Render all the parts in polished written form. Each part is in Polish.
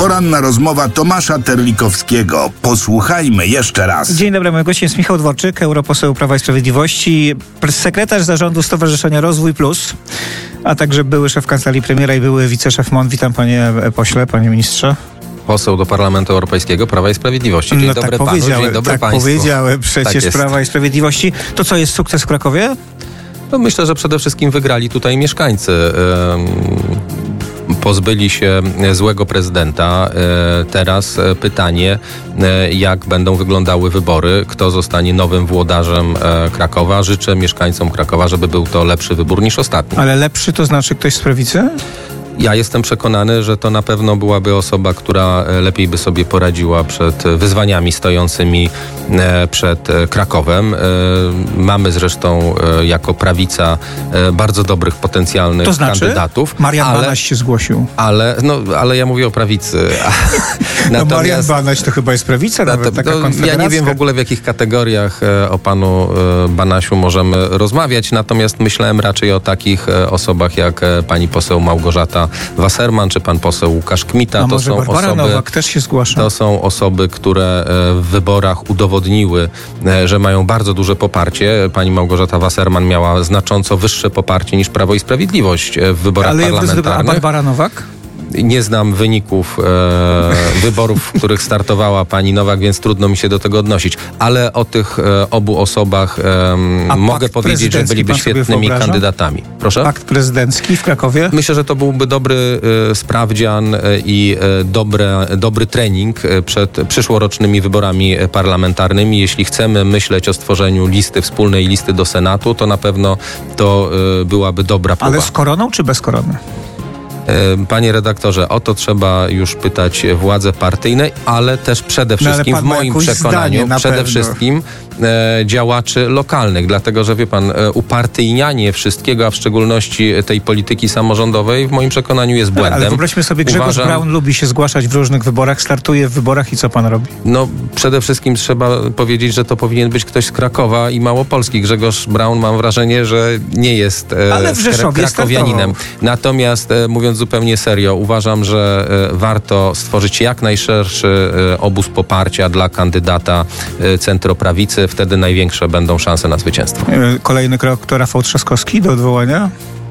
Poranna rozmowa Tomasza Terlikowskiego. Posłuchajmy jeszcze raz. Dzień dobry, moim gościem jest Michał Dworczyk, europoseł Prawa i Sprawiedliwości, sekretarz zarządu Stowarzyszenia Rozwój Plus, a także były szef kancelarii premiera i były wiceszef MON. Witam panie pośle, panie ministrze. Poseł do Parlamentu Europejskiego Prawa i Sprawiedliwości. Dzień dobry panu, dzień dobry państwu. Powiedziałem przecież tak Prawa i Sprawiedliwości. To co, jest sukces w Krakowie? No myślę, że przede wszystkim wygrali tutaj mieszkańcy. Pozbyli się złego prezydenta. Teraz pytanie, jak będą wyglądały wybory, kto zostanie nowym włodarzem Krakowa. Życzę mieszkańcom Krakowa, żeby był to lepszy wybór niż ostatni. Ale lepszy to znaczy ktoś z prawicy? Ja jestem przekonany, że to na pewno byłaby osoba, która lepiej by sobie poradziła przed wyzwaniami stojącymi przed Krakowem. Mamy zresztą jako prawica bardzo dobrych potencjalnych kandydatów. Marian Banaś się zgłosił. Ale ja mówię o prawicy. Marian Banaś to chyba jest prawica, nawet taka konfederacja. Ja nie wiem w ogóle, w jakich kategoriach o panu Banasiu możemy rozmawiać, natomiast myślałem raczej o takich osobach jak pani poseł Małgorzata Wasserman czy pan poseł Łukasz Kmita. To są Barbara Nowak też się zgłasza. To są osoby, które w wyborach udowodniły, że mają bardzo duże poparcie. Pani Małgorzata Wasserman miała znacząco wyższe poparcie niż Prawo i Sprawiedliwość w wyborach parlamentarnych. A Barbara Nowak? Nie znam wyników wyborów, w których startowała pani Nowak, więc trudno mi się do tego odnosić. Ale o tych obu osobach mogę powiedzieć, że byliby świetnymi kandydatami. Proszę? Pakt prezydencki w Krakowie? Myślę, że to byłby dobry sprawdzian i dobry trening przed przyszłorocznymi wyborami parlamentarnymi. Jeśli chcemy myśleć o stworzeniu wspólnej listy do Senatu, to na pewno to byłaby dobra próba. Ale z koroną czy bez korony? Panie redaktorze, o to trzeba już pytać władze partyjne, ale też przede wszystkim w moim przekonaniu, wszystkim działaczy lokalnych, dlatego że wie pan, upartyjnianie wszystkiego, a w szczególności tej polityki samorządowej w moim przekonaniu jest błędem. Ale wyobraźmy sobie, Grzegorz Braun lubi się zgłaszać w różnych wyborach, startuje w wyborach i co pan robi? No przede wszystkim trzeba powiedzieć, że to powinien być ktoś z Krakowa i Małopolski. Grzegorz Braun, mam wrażenie, że nie jest krakowianinem. Natomiast mówiąc zupełnie serio, uważam, że warto stworzyć jak najszerszy obóz poparcia dla kandydata centroprawicy. Wtedy największe będą szanse na zwycięstwo. Kolejny krok to Rafał Trzaskowski do odwołania?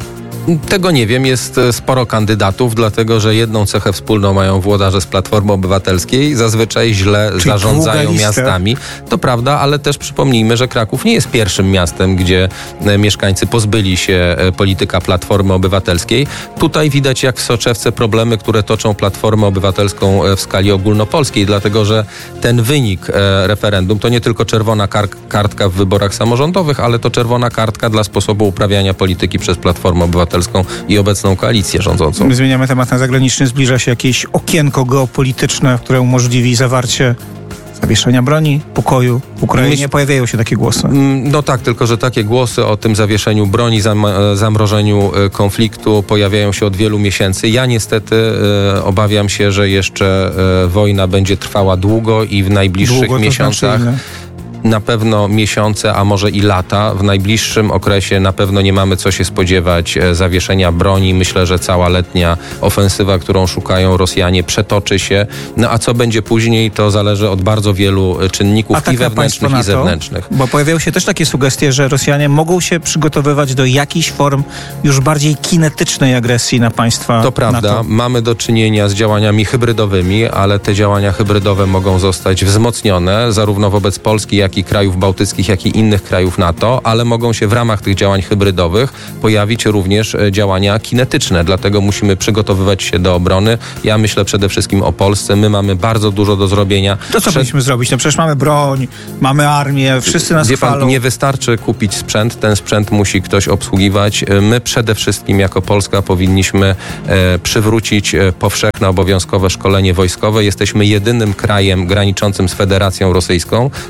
Tego nie wiem. Jest sporo kandydatów, dlatego że jedną cechę wspólną mają włodarze z Platformy Obywatelskiej. Zazwyczaj źle zarządzają miastami. To prawda, ale też przypomnijmy, że Kraków nie jest pierwszym miastem, gdzie mieszkańcy pozbyli się polityka Platformy Obywatelskiej. Tutaj widać jak w soczewce problemy, które toczą Platformę Obywatelską w skali ogólnopolskiej, dlatego że ten wynik referendum to nie tylko czerwona kartka w wyborach samorządowych, ale to czerwona kartka dla sposobu uprawiania polityki przez Platformę Obywatelską i obecną koalicję rządzącą. Zmieniamy temat na zagraniczny. Zbliża się jakieś okienko geopolityczne, które umożliwi zawarcie zawieszenia broni, pokoju w Ukrainie. Pojawiają się takie głosy. No tak, tylko że takie głosy o tym zawieszeniu broni, zamrożeniu konfliktu pojawiają się od wielu miesięcy. Ja niestety obawiam się, że jeszcze wojna będzie trwała długo i w najbliższych miesiącach. Na pewno miesiące, a może i lata. W najbliższym okresie na pewno nie mamy co się spodziewać zawieszenia broni. Myślę, że cała letnia ofensywa, którą szukają Rosjanie, przetoczy się. No a co będzie później, to zależy od bardzo wielu czynników i wewnętrznych, i zewnętrznych. Bo pojawiają się też takie sugestie, że Rosjanie mogą się przygotowywać do jakichś form już bardziej kinetycznej agresji na państwa To prawda. NATO. Mamy do czynienia z działaniami hybrydowymi, ale te działania hybrydowe mogą zostać wzmocnione zarówno wobec Polski, jak i krajów bałtyckich, jak i innych krajów NATO, ale mogą się w ramach tych działań hybrydowych pojawić również działania kinetyczne. Dlatego musimy przygotowywać się do obrony. Ja myślę przede wszystkim o Polsce. My mamy bardzo dużo do zrobienia. To co powinniśmy zrobić? No przecież mamy broń, mamy armię, wszyscy nas chwalą. Nie wystarczy kupić sprzęt, ten sprzęt musi ktoś obsługiwać. My przede wszystkim jako Polska powinniśmy przywrócić powszechne obowiązkowe szkolenie wojskowe. Jesteśmy jedynym krajem graniczącym z Federacją Rosyjską, krajem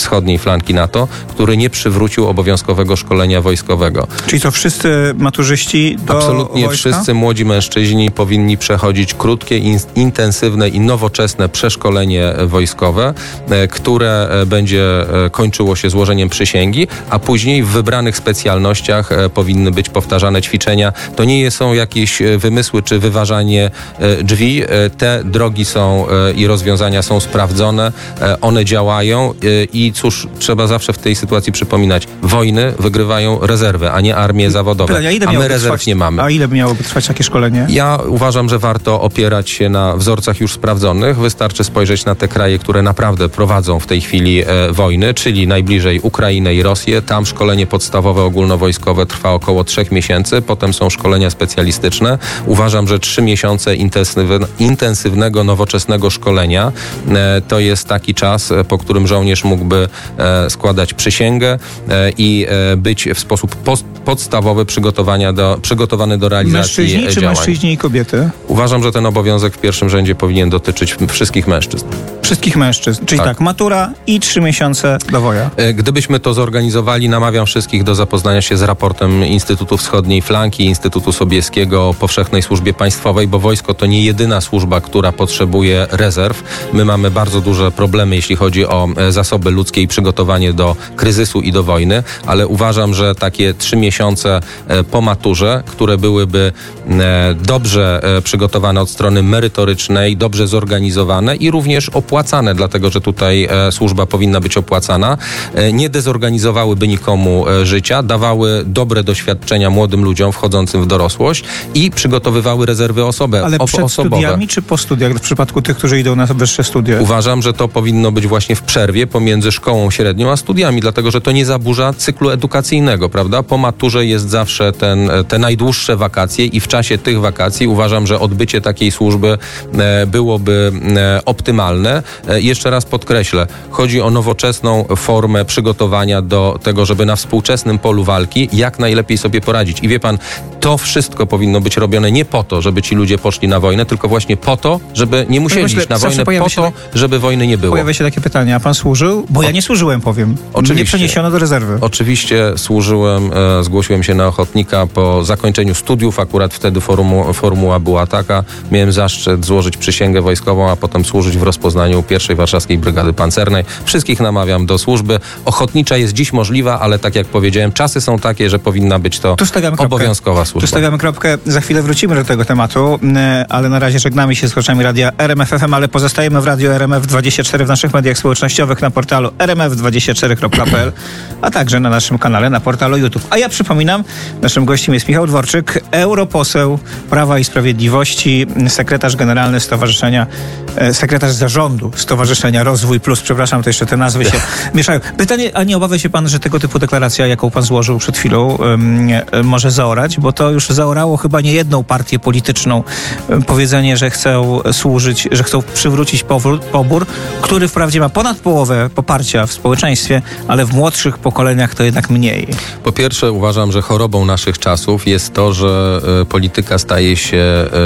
wschodniej flanki NATO, który nie przywrócił obowiązkowego szkolenia wojskowego. Czyli to wszyscy maturzyści do Absolutnie wojska? Wszyscy młodzi mężczyźni powinni przechodzić krótkie, intensywne i nowoczesne przeszkolenie wojskowe, które będzie kończyło się złożeniem przysięgi, a później w wybranych specjalnościach powinny być powtarzane ćwiczenia. To nie są jakieś wymysły czy wyważanie drzwi. Te drogi są i rozwiązania są sprawdzone, one działają i cóż, trzeba zawsze w tej sytuacji przypominać, wojny wygrywają rezerwy, a nie armie zawodowe, a my rezerw nie mamy. A ile miałoby trwać takie szkolenie? Ja uważam, że warto opierać się na wzorcach już sprawdzonych. Wystarczy spojrzeć na te kraje, które naprawdę prowadzą w tej chwili wojny, czyli najbliżej Ukrainę i Rosję. Tam szkolenie podstawowe ogólnowojskowe trwa około 3 miesięcy, potem są szkolenia specjalistyczne. Uważam, że 3 miesiące intensywnego, nowoczesnego szkolenia to jest taki czas, po którym żołnierz mógłby składać przysięgę i być w sposób podstawowy przygotowany do realizacji mężczyźni działań. Czy mężczyźni i kobiety? Uważam, że ten obowiązek w pierwszym rzędzie powinien dotyczyć wszystkich mężczyzn. Wszystkich mężczyzn. Czyli tak, matura i 3 miesiące do woja. Gdybyśmy to zorganizowali, namawiam wszystkich do zapoznania się z raportem Instytutu Wschodniej Flanki, Instytutu Sobieskiego o Powszechnej Służbie Państwowej, bo wojsko to nie jedyna służba, która potrzebuje rezerw. My mamy bardzo duże problemy, jeśli chodzi o zasoby ludzkie i przygotowanie do kryzysu i do wojny, ale uważam, że takie 3 miesiące po maturze, które byłyby dobrze przygotowane od strony merytorycznej, dobrze zorganizowane i również opłacane, dlatego że tutaj służba powinna być opłacana, nie dezorganizowałyby nikomu życia, dawały dobre doświadczenia młodym ludziom wchodzącym w dorosłość i przygotowywały rezerwy osobowe. Ale przed studiami czy po studiach w przypadku tych, którzy idą na wyższe studia? Uważam, że to powinno być właśnie w przerwie pomiędzy szkołą średnią a studiami, dlatego że to nie zaburza cyklu edukacyjnego, prawda? Po maturze jest zawsze te najdłuższe wakacje i w czasie tych wakacji uważam, że odbycie takiej służby byłoby optymalne. Jeszcze raz podkreślę, chodzi o nowoczesną formę przygotowania do tego, żeby na współczesnym polu walki jak najlepiej sobie poradzić. I wie pan, to wszystko powinno być robione nie po to, żeby ci ludzie poszli na wojnę, tylko właśnie po to, żeby nie musieli iść na wojnę, po to, żeby wojny nie było. Pojawia się takie pytanie, a pan służył? Bo ja nie służyłem, powiem. Oczywiście. Nie przeniesiono do rezerwy. Oczywiście służyłem, zgłosiłem się na ochotnika po zakończeniu studiów, akurat wtedy formuła była taka. Miałem zaszczyt złożyć przysięgę wojskową, a potem służyć w rozpoznaniu 1. Warszawskiej Brygady Pancernej. Wszystkich namawiam do służby. Ochotnicza jest dziś możliwa, ale tak jak powiedziałem, czasy są takie, że powinna być to obowiązkowa służba. Tu stawiamy kropkę. Za chwilę wrócimy do tego tematu, ale na razie żegnamy się z słuchaczami radia RMF FM, ale pozostajemy w radiu RMF24 w naszych mediach społecznościowych, na portalu rmf24.pl, a także na naszym kanale na portalu YouTube. A ja przypominam, naszym gościem jest Michał Dworczyk, europoseł Prawa i Sprawiedliwości, sekretarz generalny Stowarzyszenia, sekretarz zarządu Stowarzyszenia Rozwój Plus. Przepraszam, to jeszcze te nazwy się mieszają. Pytanie, a nie obawia się pan, że tego typu deklaracja, jaką pan złożył przed chwilą, może zaorać? Bo to już zaorało chyba nie jedną partię polityczną. Powiedzenie, że chcą służyć, że chcą przywrócić pobór, który wprawdzie ma ponad połowę poparcia w społeczeństwie, ale w młodszych pokoleniach to jednak mniej. Po pierwsze, uważam, że chorobą naszych czasów jest to, że polityka staje się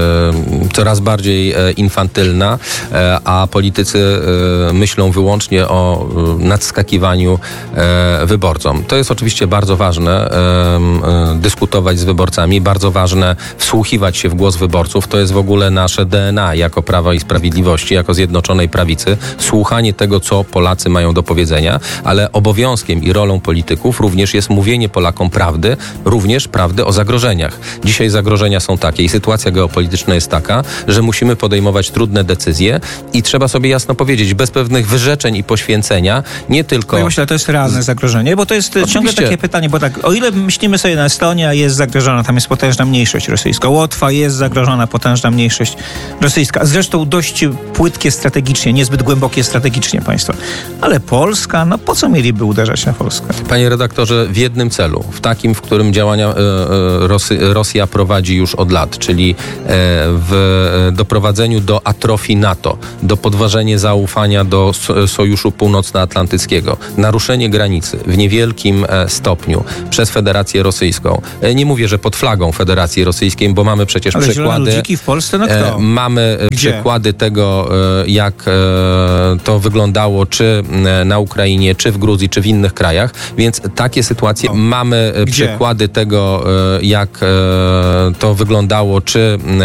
coraz bardziej infantylna, a politycy myślą wyłącznie o nadskakiwaniu wyborcom. To jest oczywiście bardzo ważne, dyskutować z wyborcami, bardzo ważne wsłuchiwać się w głos wyborców. To jest w ogóle nasze DNA jako Prawa i Sprawiedliwości, jako Zjednoczonej Prawicy. Słuchanie tego, co Polacy mają do powiedzenia, ale obowiązkiem i rolą polityków również jest mówienie Polakom prawdy, również prawdy o zagrożeniach. Dzisiaj zagrożenia są takie i sytuacja geopolityczna jest taka, że musimy podejmować trudne decyzje i trzeba sobie jasno powiedzieć, bez pewnych wyrzeczeń i poświęcenia, nie tylko... Ja myślę, to jest realne zagrożenie, bo to jest ciągle takie pytanie, bo tak, o ile myślimy sobie na Estonia, jest zagrożona, tam jest potężna mniejszość rosyjska. Łotwa jest zagrożona, potężna mniejszość rosyjska. Zresztą dość płytkie strategicznie, niezbyt głębokie strategicznie państwo. Ale Polska, no po co mieliby uderzać na Polskę? Panie redaktorze, w jednym celu, w takim, w którym działania Rosja prowadzi już od lat, czyli w doprowadzeniu do atrofii NATO, do podważenia zaufania do Sojuszu Północnoatlantyckiego, naruszenie granicy w niewielkim stopniu przez Federację Rosyjską. Nie mówię, że pod flagą Federacji Rosyjskiej, bo mamy przecież przykłady. Ludziki w Polsce, no kto? Mamy przykłady tego, jak to wyglądało, czy na Ukrainie, czy w Gruzji, czy w innych krajach, więc takie sytuacje mamy. Przykłady tego, jak to wyglądało, czy